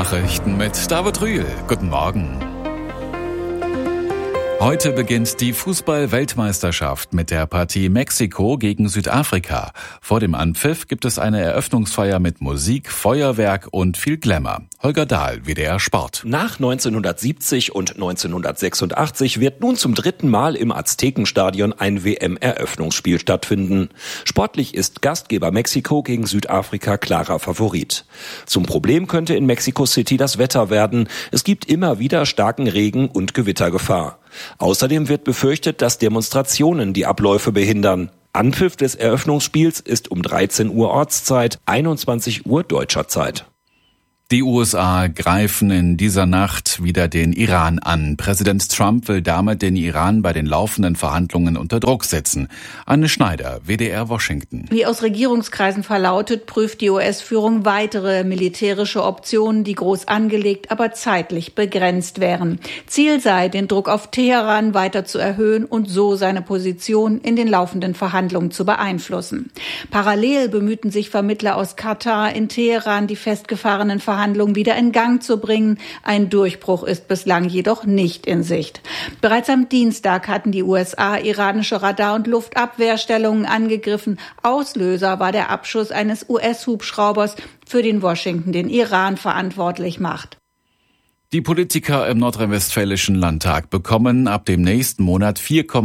Nachrichten mit David Rühl. Guten Morgen. Heute beginnt die Fußball-Weltmeisterschaft mit der Partie Mexiko gegen Südafrika. Vor dem Anpfiff gibt es eine Eröffnungsfeier mit Musik, Feuerwerk und viel Glamour. Holger Dahl, WDR Sport. Nach 1970 und 1986 wird nun zum dritten Mal im Aztekenstadion ein WM-Eröffnungsspiel stattfinden. Sportlich ist Gastgeber Mexiko gegen Südafrika klarer Favorit. Zum Problem könnte in Mexico City das Wetter werden. Es gibt immer wieder starken Regen und Gewittergefahr. Außerdem wird befürchtet, dass Demonstrationen die Abläufe behindern. Anpfiff des Eröffnungsspiels ist um 13 Uhr Ortszeit, 21 Uhr deutscher Zeit. Die USA greifen in dieser Nacht wieder den Iran an. Präsident Trump will damit den Iran bei den laufenden Verhandlungen unter Druck setzen. Anne Schneider, WDR Washington. Wie aus Regierungskreisen verlautet, prüft die US-Führung weitere militärische Optionen, die groß angelegt, aber zeitlich begrenzt wären. Ziel sei, den Druck auf Teheran weiter zu erhöhen und so seine Position in den laufenden Verhandlungen zu beeinflussen. Parallel bemühten sich Vermittler aus Katar in Teheran, die festgefahrenen Verhandlungen wieder in Gang zu bringen. Ein Durchbruch ist bislang jedoch nicht in Sicht. Bereits am Dienstag hatten die USA iranische Radar- und Luftabwehrstellungen angegriffen. Auslöser war der Abschuss eines US-Hubschraubers, für den Washington den Iran verantwortlich macht. Die Politiker im nordrhein-westfälischen Landtag bekommen ab dem nächsten Monat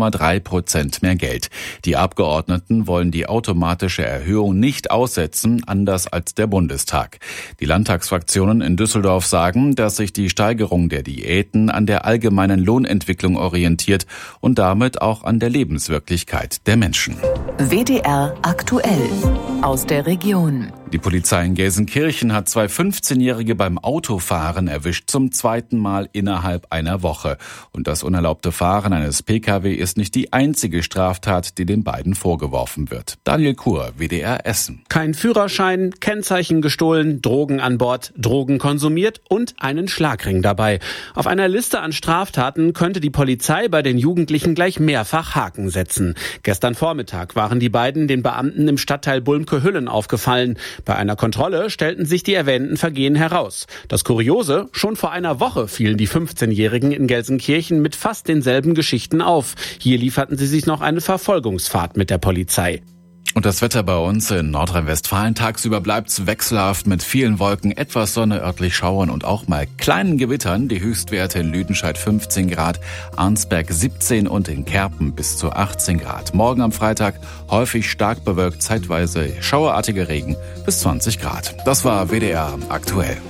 4,3% mehr Geld. Die Abgeordneten wollen die automatische Erhöhung nicht aussetzen, anders als der Bundestag. Die Landtagsfraktionen in Düsseldorf sagen, dass sich die Steigerung der Diäten an der allgemeinen Lohnentwicklung orientiert und damit auch an der Lebenswirklichkeit der Menschen. WDR aktuell aus der Region. Die Polizei in Gelsenkirchen hat zwei 15-Jährige beim Autofahren erwischt, zum zweiten Mal innerhalb einer Woche. Und das unerlaubte Fahren eines Pkw ist nicht die einzige Straftat, die den beiden vorgeworfen wird. Daniel Kur, WDR Essen. Kein Führerschein, Kennzeichen gestohlen, Drogen an Bord, Drogen konsumiert und einen Schlagring dabei. Auf einer Liste an Straftaten könnte die Polizei bei den Jugendlichen gleich mehrfach Haken setzen. Gestern Vormittag waren die beiden den Beamten im Stadtteil Bulmke-Hüllen aufgefallen. Bei einer Kontrolle stellten sich die erwähnten Vergehen heraus. Das Kuriose, schon vor einer Woche fielen die 15-Jährigen in Gelsenkirchen mit fast denselben Geschichten auf. Hier lieferten sie sich noch eine Verfolgungsfahrt mit der Polizei. Und das Wetter bei uns in Nordrhein-Westfalen tagsüber bleibt's wechselhaft mit vielen Wolken, etwas Sonne, örtlich Schauern und auch mal kleinen Gewittern. Die Höchstwerte in Lüdenscheid 15 Grad, Arnsberg 17 und in Kerpen bis zu 18 Grad. Morgen am Freitag häufig stark bewölkt, zeitweise schauerartiger Regen bis 20 Grad. Das war WDR aktuell.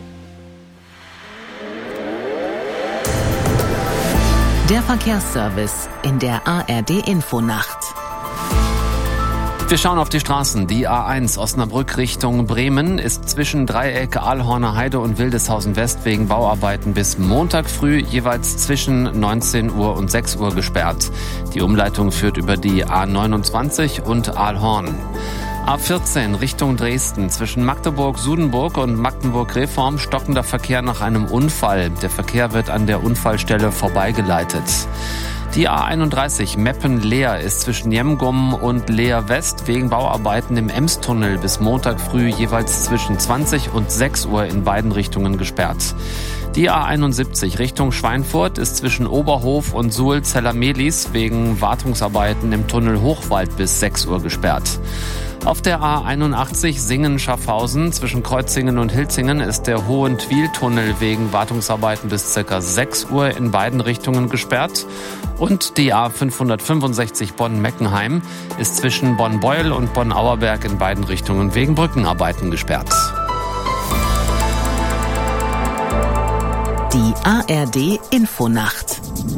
Der Verkehrsservice in der ARD-Infonacht. Wir schauen auf die Straßen. Die A1 Osnabrück Richtung Bremen ist zwischen Dreieck, Aalhorner Heide und Wildeshausen West wegen Bauarbeiten bis Montag früh jeweils zwischen 19 Uhr und 6 Uhr gesperrt. Die Umleitung führt über die A29 und Aalhorn. A14 Richtung Dresden zwischen Magdeburg-Sudenburg und Magdeburg-Reform stockender Verkehr nach einem Unfall. Der Verkehr wird an der Unfallstelle vorbeigeleitet. Die A31 Meppen-Leer ist zwischen Jemgum und Leer West wegen Bauarbeiten im Emstunnel bis Montag früh jeweils zwischen 20 und 6 Uhr in beiden Richtungen gesperrt. Die A71 Richtung Schweinfurt ist zwischen Oberhof und Suhl-Zellermelis wegen Wartungsarbeiten im Tunnel Hochwald bis 6 Uhr gesperrt. Auf der A81 Singen-Schaffhausen zwischen Kreuzingen und Hilzingen ist der Hohentwiel-Tunnel wegen Wartungsarbeiten bis ca. 6 Uhr in beiden Richtungen gesperrt. Und die A565 Bonn-Meckenheim ist zwischen Bonn-Beuel und Bonn-Auerberg in beiden Richtungen wegen Brückenarbeiten gesperrt. Die ARD-Infonacht.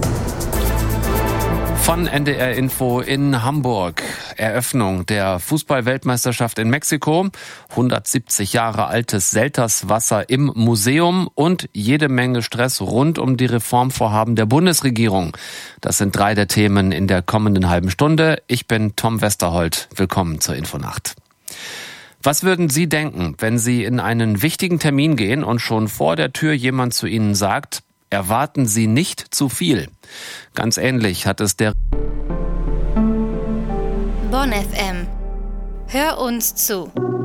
Von NDR Info in Hamburg. Eröffnung der Fußball-Weltmeisterschaft in Mexiko, 170 Jahre altes Selterswasser im Museum und jede Menge Stress rund um die Reformvorhaben der Bundesregierung. Das sind 3 der Themen in der kommenden halben Stunde. Ich bin Tom Westerholt. Willkommen zur Infonacht. Was würden Sie denken, wenn Sie in einen wichtigen Termin gehen und schon vor der Tür jemand zu Ihnen sagt, erwarten Sie nicht zu viel? Ganz ähnlich hat es der Bonn FM. Hör uns zu.